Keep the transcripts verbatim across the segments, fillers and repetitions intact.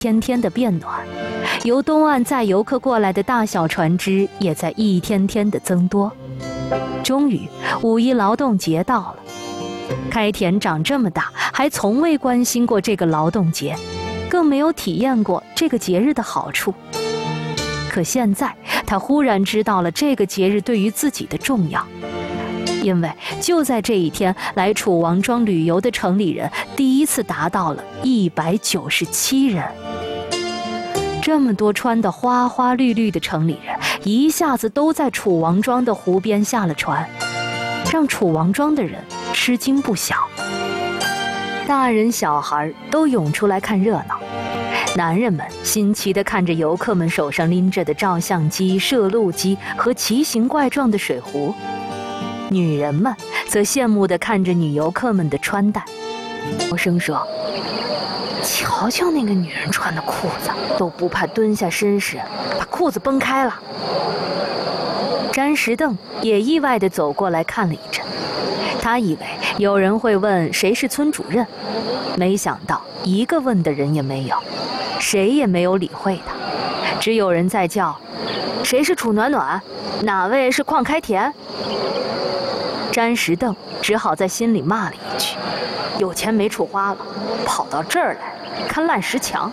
天天的变暖，由东岸载游客过来的大小船只也在一天天的增多。终于，五一劳动节到了。开田长这么大，还从未关心过这个劳动节，更没有体验过这个节日的好处。可现在，他忽然知道了这个节日对于自己的重要。因为就在这一天，来楚王庄旅游的城里人第一次达到了一百九十七人。这么多穿得花花绿绿的城里人，一下子都在楚王庄的湖边下了船，让楚王庄的人吃惊不小。大人小孩都涌出来看热闹，男人们新奇地看着游客们手上拎着的照相机、摄录机和奇形怪状的水壶，女人们则羡慕地看着女游客们的穿戴。高声说：“瞧瞧那个女人穿的裤子，都不怕蹲下身时把裤子崩开了。”詹石凳也意外地走过来看了一阵，他以为有人会问谁是村主任，没想到一个问的人也没有，谁也没有理会他，只有人在叫：“谁是楚暖暖？哪位是邝开田？”詹石凳只好在心里骂了一句：“有钱没处花了，跑到这儿来看烂石墙。”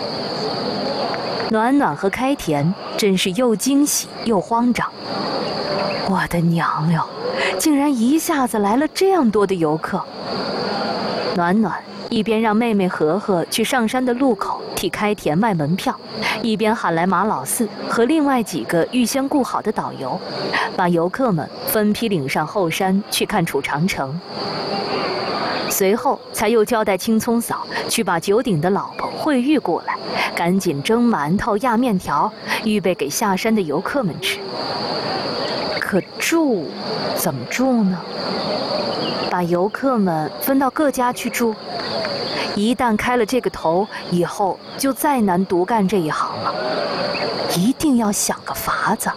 暖暖和开田真是又惊喜又慌张。我的娘哟，竟然一下子来了这样多的游客！暖暖一边让妹妹和和去上山的路口替开田卖门票，一边喊来马老四和另外几个预先雇好的导游，把游客们分批领上后山去看楚长城。随后才又交代青葱嫂去把九鼎的老婆慧玉过来，赶紧蒸馒头压面条，预备给下山的游客们吃。可住怎么住呢？把游客们分到各家去住，一旦开了这个头，以后就再难独干这一行了，一定要想个法子。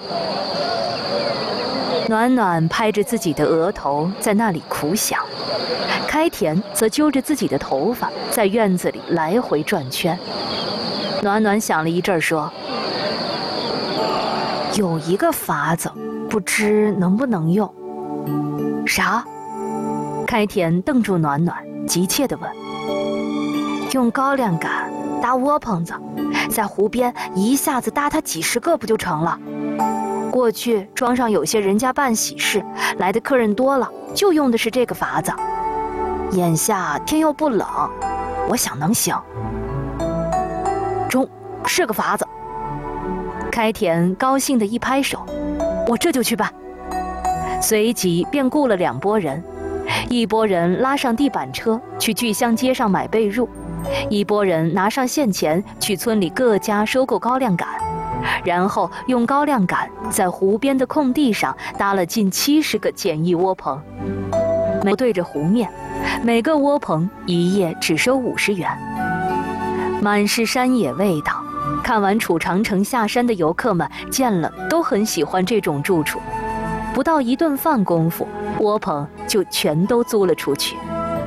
暖暖拍着自己的额头在那里苦想，开田则揪着自己的头发在院子里来回转圈。暖暖想了一阵说：“有一个法子，不知能不能用。”“啥？”开田瞪住暖暖，急切地问。“用高粱杆搭窝棚子，在湖边一下子搭它几十个不就成了？过去庄上有些人家办喜事，来的客人多了，就用的是这个法子。眼下天又不冷，我想能行。”“中，是个法子。”开田高兴地一拍手：“我这就去办。”随即便雇了两拨人，一拨人拉上地板车去聚香街上买被褥，一拨人拿上现钱去村里各家收购高粱杆，然后用高粱杆在湖边的空地上搭了近七十个简易窝棚，每对着湖面，每个窝棚一夜只收五十元。满是山野味道，看完楚长城下山的游客们见了都很喜欢这种住处。不到一顿饭功夫，窝棚就全都租了出去。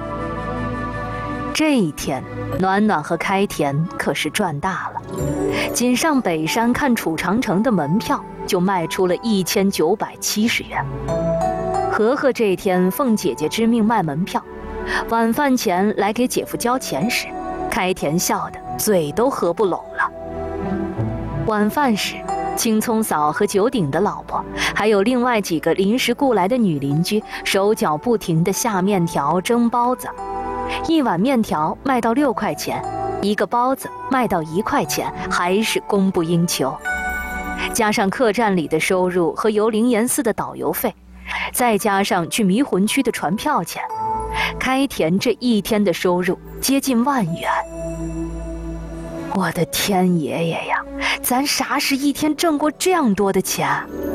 这一天，暖暖和开田可是赚大了，仅上北山看楚长城的门票就卖出了一千九百七十元。和和这天奉姐姐之命卖门票，晚饭前来给姐夫交钱时，开田笑得嘴都合不拢了。晚饭时，青葱嫂和九鼎的老婆，还有另外几个临时雇来的女邻居，手脚不停地下面条、蒸包子。一碗面条卖到六块钱，一个包子卖到一块钱，还是供不应求。加上客栈里的收入和游灵岩寺的导游费，再加上去迷魂区的船票钱，开田这一天的收入接近万元。我的天爷爷呀，咱啥时一天挣过这样多的钱？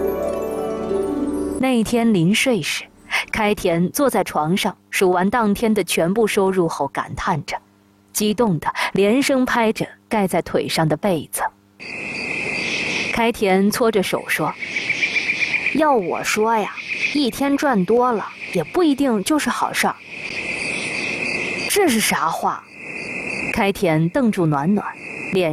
那天临睡时，开田坐在床上数完当天的全部收入后，感叹着，激动地连声拍着盖在腿上的被子。开田搓着手说：“要我说呀，一天赚多了也不一定就是好事儿。”这是啥话？开田瞪住暖暖，